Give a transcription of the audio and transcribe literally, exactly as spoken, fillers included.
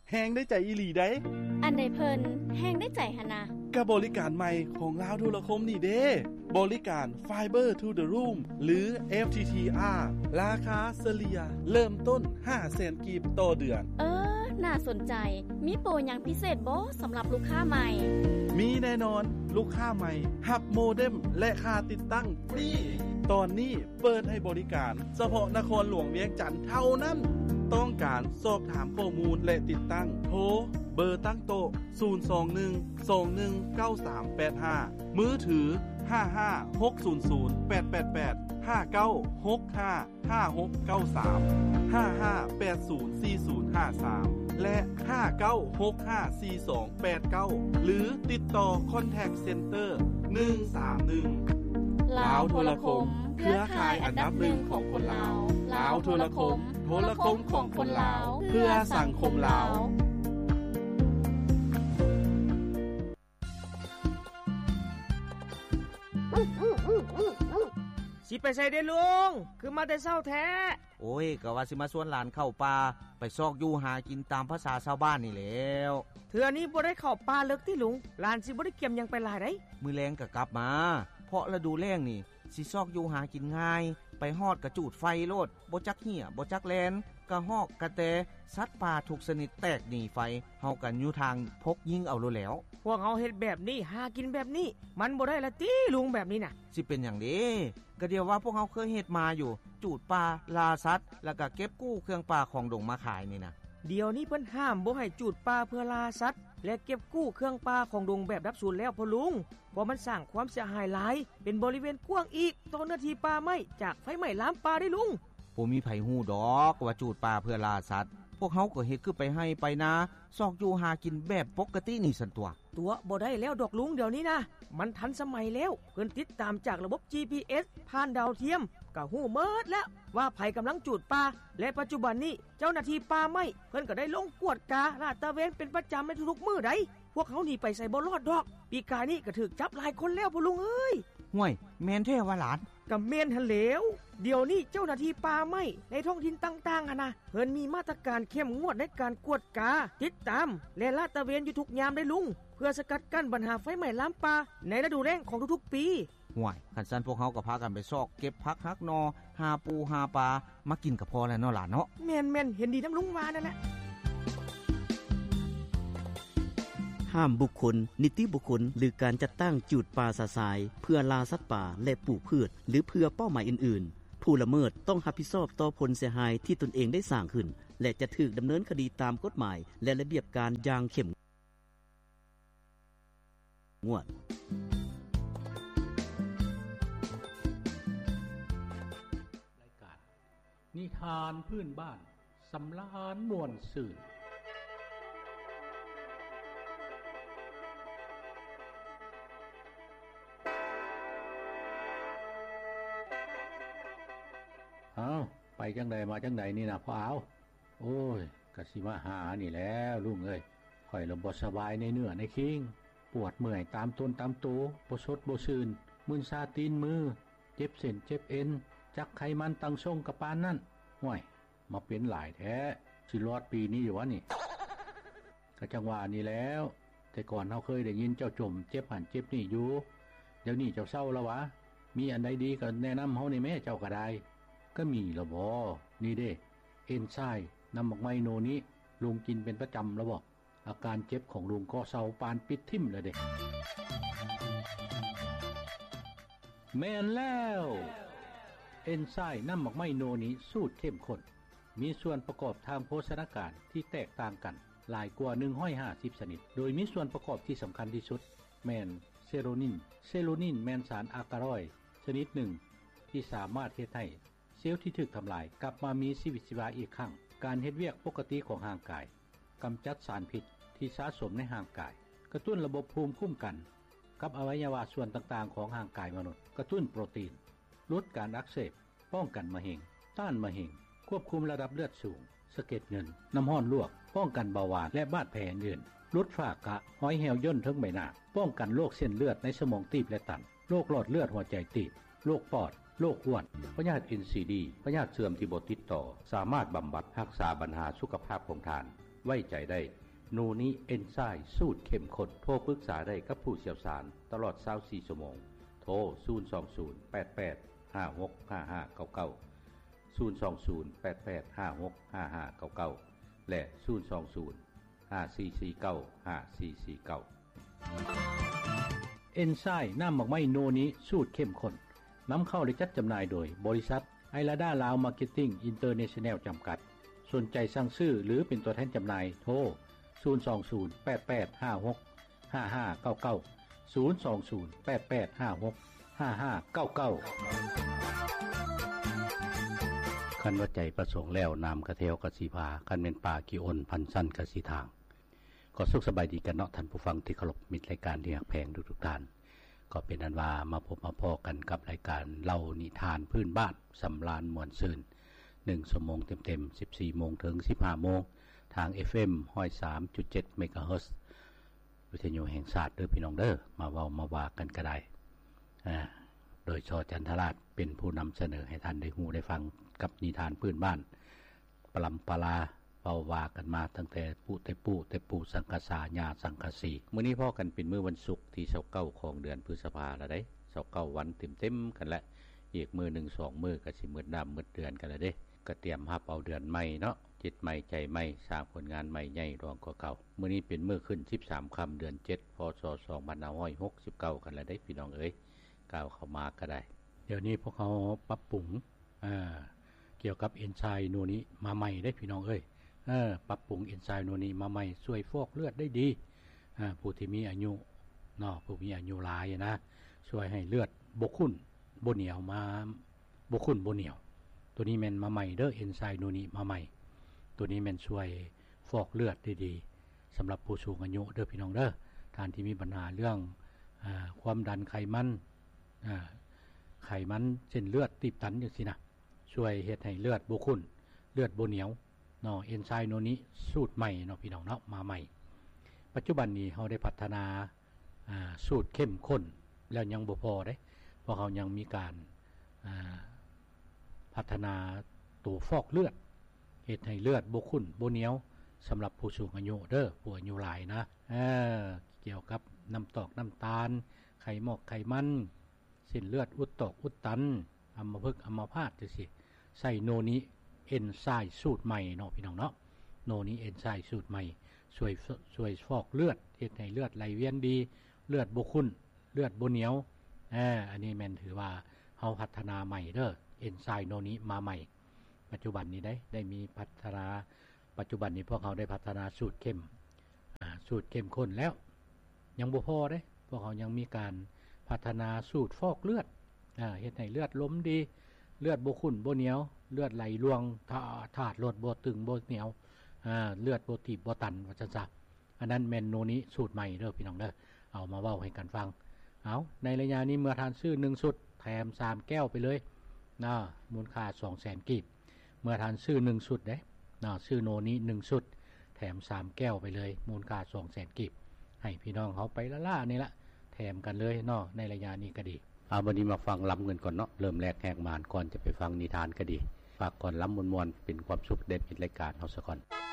แฮงได้ใจอีหลีได้อันใดเพิ่นแฮงได้ใจหนนะกับบริการใหม่ของลาวโทรคมนี่เด้บริการ Fiber to the Room หรือ เอฟ ที ที อาร์ ราคาเฉลี่ยเริ่มต้น ห้าแสน กีบต่อเดือนเออน่าสนใจมีโปรหยังพิเศษบ่สำหรับลูกค้าใหม่มีแน่นอนลูกค้าใหม่รับโมเด็มและค่าติดตั้งฟรีตอนนี้เปิดให้บริการเฉพาะนครหลวงเวียงจันทน์เท่านั้นต้องการสอบถามข้อมูลและติดตั้งโทรเบอร์ตั้งโต๊ะศูนย์ สอง หนึ่ง สอง หนึ่ง เก้า สาม แปด ห้ามือถือห้า ห้า หก ศูนย์ ศูนย์ แปด แปด แปด ห้า เก้า หก ห้า ห้า หก เก้า สาม ห้า ห้า แปด ศูนย์ สี่ ศูนย์ ห้า สามและห้า เก้า หก ห้า สี่ สอง แปด เก้าหรือติดต่อ Contact Center หนึ่ง สาม หนึ่งลาวโทรคมเครือข่ายอันดับหนึ่งของคนลาวลาวโทรคมโทรคมของคนลาวเพื่อสังคมลาวสิไปใส่ได้ลุงคือมาแต่เช้าแท้โอ้ยก็ว่าสิมาสวนหลานเข้าป่าไปซอกอยู่หากินตามภาษาชาวบ้านนี่แหล้วเทื่อนี้บ่ได้เข้าป่าเลิกติลุงหลานสิบ่ได้เก็บหยังไปหลายได้มื้อแลงก็กลับมาเพราะฤดูแล้งนี่สิซอกอยู่หากินง่ายไปฮอดกระจูดไฟโลดบ่จักเหี้ยบ่จักแลนกระหอกกระแตสัตว์ป่าทุกชนิดแตกหนีไฟเฮากันอยู่ทางพกยิงเอาโลแล้วพวกเฮาเฮ็ดแบบนี้หากินแบบนี้มันบ่ได้ละติลุงแบบนี้น่ะสิเป็นหยังเด้ก็เดียวว่าพวกเฮาเคยเฮ็ดมาอยู่จูดป่าล่าสัตว์แล้วก็เก็บกู้เครื่องป่าของดงมาขายนี่นะเดี๋ยวนี้เพิ่นห้ามบ่ให้จูดป่าเพื่อล่าสัตว์และเก็บกู้เครื่องป่าของดงแบบดับสูญแล้วพ่อลุงเพราะมันสร้างความเสียหายหลายเป็นบริเวณกว้างอีกต่อเนื้อที่ป่าไม้จากไฟไหม้ลามป่าได้ลุงบ่มีไผฮู้ดอกว่าจูดป่าเพื่อล่าสัตว์พวกเฮาก็เฮ็ดคือไปให้ไปนาซอกอยู่หากินแบบปกตินี่ซั่นตัวตัวบ่ได้แล้วดอกลุงเดี๋ยวนี้นะมันทันสมัยแล้วเพิ่นติดตามจากระบบ จี พี เอส ผ่านดาวเทียมก็ฮู้หมดแล้วว่าไผกำลังจูดป่าและปัจจุบันนี้เจ้าหน้าที่ป่าไม้เพิ่นก็ได้ลงกวดกาลาดตระเวนเป็นประจำในทุกๆมื้อใดพวกเขาหนีไปใส่บ่รอดดอกปีกายนี้ก็ถูกจับหลายคนแล้วพ่อลุงเอ้ยห่วยแม่นแท้ว่าหลานก็แม่นหั่นแหล้วเดี๋ยวนี้เจ้าหน้าที่ป่าไม้ในท้องถิ่นต่างๆหั่นนะเพิ่นมีมาตรการเข้มงวดในการกวดกาติดตามและลาดตระเวนอยู่ทุกยามได้ลุงเพื่อสกัดกั้นปัญหาไฟไหม้ลามป่าในฤดูแล้งของทุกๆปีห่วยคันซั่นพวกเฮาก็พากันไปซอกเก็บผักฮักนอหาปูหาปลามากินก็พอแล้วเนาะหลานเนาะแม่นๆเห็นดีนำลุงว่านั่นแหละห้ามบุคคลนิติบุคคลหรือการจัดตั้งจูดป่าสาสายเพื่อล่าสัตว์ป่าและปลูกพืชหรือเพื่อเป้าหมายอื่นๆผู้ละเมิดต้องรับผิดชอบต่อผลเสียหายที่ตนเองได้สร้างขึ้นและจะถูกดำเนินคดีตามกฎหมายและระเบียบการอย่างเข้มงวดรายการนิทานพื้นบ้านสำราญม่วนซื่นเอาไปจังใดมาจังใดนี่นะพ่อเอาโอ้ยกะสิมาหานี่แล้วลุงเอ้ยข่อยลมบ่สบายในเนื้อในคิงปวดเมื่อยตามต้นตามตัวบ่สดบ่ซื่นมึนซาตีนมือเจ็บเส้นเจ็บเอ็นจักไขมันตั้งทรงกะปานนั่นห่วยมาเป็นหลายแท้สิรอดปีนี้อยู่วะนี่ก็จังหวะนี้แล้วแต่ก่อนเฮาเคยได้ยินเจ้าจมเจ็บหันเจ็บนี่อยู่เดี๋ยวนี้เจ้าเศร้าแล้ววะมีอันใดดีก็แนะนำเฮานี่แม่เจ้าก็ได้ก็มีละบ่นี่เด้เอนไซม์นำบักไมโนนี้ลุงกินเป็นประจำแล้วบ่อาการเจ็บของลุงก็เซาปานปิดทิ่มเลยเด้แม่นแล้วเอนไซม์นำบักไมโนนี้สูตรเข้มข้นมีส่วนประกอบทางโภชนาการที่แตกต่างกันหลายกว่าหนึ่งร้อยห้าสิบชนิดโดยมีส่วนประกอบที่สำคัญที่สุดแม่นเซโรนินเซโรนินแม่นสารอะกาลอยด์ชนิดหนึ่งที่สามารถเฮ็ดให้เซลล์ที่ถูกทำลายกลับมามีชีวิตชีวาอีกครั้งการเฮ็ดเวียกปกติของร่างกายกำจัดสารพิษที่สะสมในร่างกายกระตุ้นระบบภูมิคุ้มกันกับอวัยวะส่วนต่างๆของร่างกายมนุษย์กระตุ้นโปรตีนลดการอักเสบป้องกันมะเร็งต้านมะเร็งควบคุมระดับเลือดสูงสะเก็ดเงินน้ำร้อนลวกป้องกันเบาหวานและบาดแผลอื่นลดฝ้ากระหอยแหวย่นทั้งใบหน้าป้องกันโรคเส้นเลือดในสมองตีบและตันโรคหลอดเลือดหัวใจตีบโรคปอดโรคอ้วนพยาธิ เอ็น ซี ดี พยาธิเสื่อมที่บ่ติดต่อสามารถบำบัดรักษาปัญหาสุขภาพของท่านไว้ใจได้โนนี้เอนไซม์สูตรเข้มข้นโทรปรึกษาได้กับผู้เชี่ยวชาญตลอดยี่สิบสี่ชั่วโมงโทรศูนย์ สอง ศูนย์ แปด แปด ห้า หก ห้า ห้า เก้า เก้า ศูนย์ สอง ศูนย์ แปด แปด ห้า หก ห้า ห้า เก้า เก้าและศูนย์ สอง ศูนย์ ห้า สี่ สี่ เก้า ห้า สี่ สี่ เก้าเอนไซม์น้ำหมักไหม้โนนี้สูตรเข้มข้นนำเข้าและจัดจำหน่ายโดยบริษัทไอลาดาลาวมาร์เก็ตติ้งอินเตอร์เนชั่นแนลจำกัดสนใจสั่งซื้อหรือเป็นตัวแทนจำหน่ายโทรศูนย์ สอง ศูนย์ แปด แปด ห้า หก ห้า ห้า เก้า เก้า ศูนย์ สอง ศูนย์ แปด แปด ห้า หก ห้า ห้า เก้า เก้าคันว่าใจประสงค์แล้วนามกระเทวกสีพาคันเป็นป่ากิอนพันสั้นกสีทางก็สุขสบายดีกันเนาะท่านผู้ฟังที่เคารพมิตรรายการที่รักแพงทุกๆท่านก็เป็นอันว่ามาพบมาพอกันกับรายการเล่านิทานพื้นบ้านสำราญม่วนซื่นหนึ่งชั่วโมงเต็มๆ สิบสี่โมงถึง สิบห้าโมงทาง เอฟ เอ็ม หนึ่งศูนย์สามจุดเจ็ด เมกะเฮิรตซ์วิทยุแห่งชาติเด้อพี่น้องเด้อมาเว้ามาว่ากันก็ได้อ่าโดยชอจันทราชเป็นผู้นำเสนอให้ท่านได้ฮู้ได้ฟังกับนิทานพื้นบ้านปลำปลาเว้าว่ากันมาตั้งแต่ปู่แต่ปู่แต่ปู่สังกษาญาสังกสีมื้อนี้พอกันเป็นมื้อวันศุกร์ที่ยี่สิบเก้าของเดือนพฤษภาคมแล้วเด้ยี่สิบเก้าวันเต็มๆกันแล้วอีกมื้อหนึ่ง สองมื้อก็สิมืดน้ำมืดเดือนกันแล้วเด้ก็เตรียมรับเอาเดือนใหม่เนาะจิตใหม่ใจใหม่สร้างผลงานใหม่ใหญ่รองกว่าเก่ามื้อนี้เป็นมื้อขึ้นสิบสามค่ำเดือนเจ็ดพศสองพันห้าร้อยหกสิบเก้ากันแล้วได้พี่น้องเอ้ยก้าวเข้ามาก็ได้เดี๋ยวนี้พวกเขาปรับปรุงอ่าเกี่ยวกับเอนไซม์โนนี้มาใหม่ได้พี่น้องเอ้ยเออปรับปรุงเอนไซม์โนนี้มาใหม่ช่วยฟอกเลือดได้ดีอ่าผู้ที่มีอายุเนาะผู้มีอายุหลายนะช่วยให้เลือดบ่ข้นบ่เหนียวมาบ่ข้นบ่เหนียวตัวนี้แม่นมาใหม่เด้อเอนไซม์โนนี้มาใหม่ตัวนี้แม่นช่วยฟอกเลือดได้ดีสำหรับผู้สูงอายุเด้อพี่น้องเด้อท่านที่มีปัญหาเรื่องอ่าความดันไขมันอ่าไขมันเส้นเลือดตีบตันจังซี่นะช่วยเฮ็ดให้เลือดบ่ข้นเลือดบ่เหนียวเนาะเอนไซม์โนนี้สูตรใหม่เนาะพี่น้องเนาะมาใหม่ปัจจุบันนี้เฮาได้พัฒนาอ่าสูตรเข้มข้นแล้วยังบ่พอเด้เพราะเขายังมีการอ่าพัฒนาตัวฟอกเลือดเฮ็ดให้เลือดบ่ข้นบ่เหนียวสำหรับผู้สูงอายุเด้อผู้อายุหลายนะเออเกี่ยวกับน้ำตอกน้ำตาลไขมอกไขมันเส้นเลือดอุดตอกอุดตันอัมพฤกษ์อัมพาตจังซี่ใส่โนนี้เอนไซม์สูตรใหม่เนาะพี่น้องเนาะโนนี้เอนไซม์สูตรใหม่ช่วยช่วยฟอกเลือดเฮ็ดให้เลือดไหลเวียนดีเลือดบ่ข้นเลือดบ่เหนียวเอออันนี้แม่นถือว่าเฮาพัฒนาใหม่เด้อเอนไซม์โนนี้มาใหม่ปัจจุบันนี้ได้ได้มีพัฒนาปัจจุบันนี้พวกเขาได้พัฒนาสูตรเข้มอ่าสูตรเข้มข้นแล้วยังบ่พอเด้พวกเขายังมีการพัฒนาสูตรฟอกเลือดอ่าเฮ็ดให้เลือดล้มดีเลือดบ่ข้นบ่เหนียวเลือดไหลลวงถาดรดบ่ตึงบ่เหนียวอ่าเลือดบ่ตีบบ่ตันว่าจังซั่นอันนั้นแม่นโนนี้สูตรใหม่เด้อพี่น้องเด้อเอามาเว้าให้กันฟังเอาในระยะนี้เมื่อทานซื้อหนึ่งชุดแถมสามแก้วไปเลยนะมูลค่า สองแสน กีบเมื่อทานซื้อหนึ่งชุดเด้นะซื้อโนนี้หนึ่งชุดแถมสามแก้วไปเลยมูลค่า สองแสน กีบให้พี่น้องเขาไปละล่านี่ละแถมกันเลยเนาะในระยะนี้ก็ดีเอาวันนี้มาฟังล้ำเงินก่อนเนาะเริ่มแรกแหกมานก่อนจะไปฟังนิทานก็ดีฝากก่อนล้ำมวลๆเป็นความสุขเด็ดปิดรายการเฮาซะก่อน